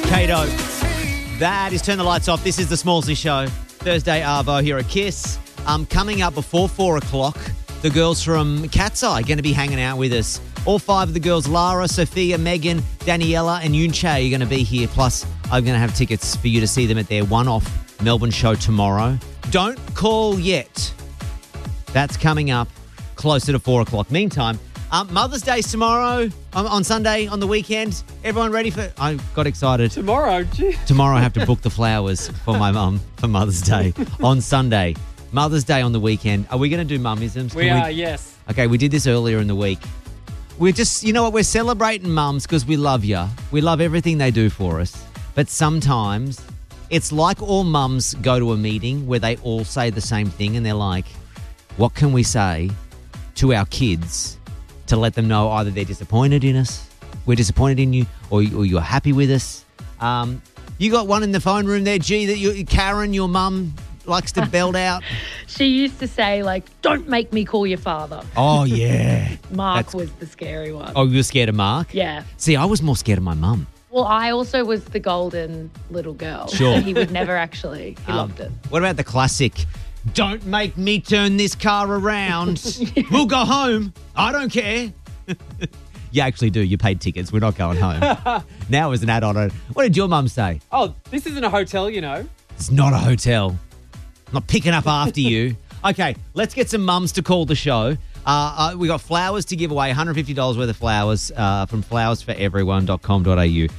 Kato. That is Turn the Lights Off. This is the Smallsy Show. Thursday Arvo here at Kiss. Coming up before 4 o'clock, the girls from Cat's Eye are going to be hanging out with us. All 5 of the girls, Lara, Sophia, Megan, Daniela and Yun Che, are going to be here. Plus, I'm going to have tickets for you to see them at their one-off Melbourne show tomorrow. Don't call yet. That's coming up closer to 4 o'clock. Meantime, Mother's Day's tomorrow, on Sunday, on the weekend. Everyone ready for... I got excited. Tomorrow? Tomorrow I have to book the flowers for my mum for Mother's Day on Sunday. Mother's Day on the weekend. Are we going to do mummisms? We are, yes. Okay, we did this earlier in the week. We're just, you know what, we're celebrating mums because we love you. We love everything they do for us. But sometimes it's like all mums go to a meeting where they all say the same thing and they're like, what can we say to our kids to let them know either they're disappointed in us, we're disappointed in you, or you're happy with us? You got one in the phone room there, G, that Karen, your mum, likes to belt out. She used to say, like, don't make me call your father. Oh, yeah. Mark was the scary one. Oh, you were scared of Mark? Yeah. See, I was more scared of my mum. Well, I also was the golden little girl. Sure. So he would never actually, he loved it. What about the classic, don't make me turn this car around. We'll go home. I don't care. You actually do. You paid tickets. We're not going home. Now as an adult, what did your mum say? Oh, this isn't a hotel, you know. It's not a hotel. I'm not picking up after you. Okay, let's get some mums to call the show. We got flowers to give away, $150 worth of flowers from flowersforeveryone.com.au.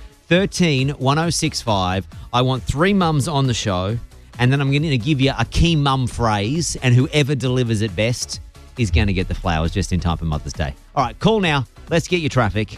131065. I want 3 mums on the show, and then I'm going to give you a key mum phrase, and whoever delivers it best is going to get the flowers just in time for Mother's Day. All right, call now. Let's get your traffic.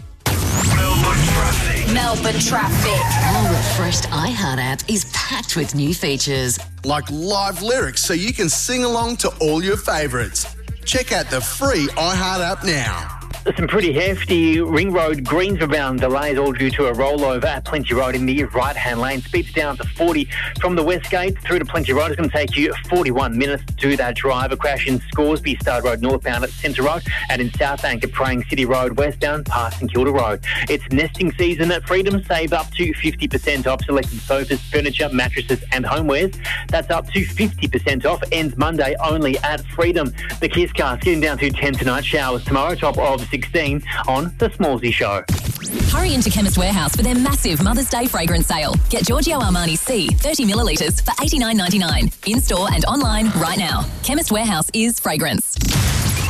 Melbourne traffic. Our refreshed iHeart app is packed with new features. Like live lyrics so you can sing along to all your favourites. Check out the free iHeart app now. Some pretty hefty Ring Road Greensboro delays, all due to a rollover at Plenty Road in the right-hand lane. Speeds down to 40 from the West Gate through to Plenty Road. It's going to take you 41 minutes to do that drive. A crash in Scoresby Stud Road northbound at Centre Road, and in Southbank at Praying City Road westbound past St Kilda Road. It's nesting season at Freedom. Save up to 50% off selected sofas, furniture, mattresses and homewares. That's up to 50% off. Ends Monday only at Freedom. The Kiss Cast getting down to 10 tonight. Showers tomorrow. Top of 16 on The Smallsy Show. Hurry into Chemist Warehouse for their massive Mother's Day fragrance sale. Get Giorgio Armani C 30 millilitres for $89.99. In-store and online right now. Chemist Warehouse is fragrance.